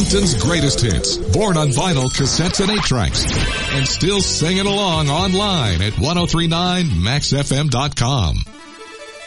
Compton's greatest hits, born on vinyl, cassettes, and 8-tracks, and still singing along online at 1039maxfm.com.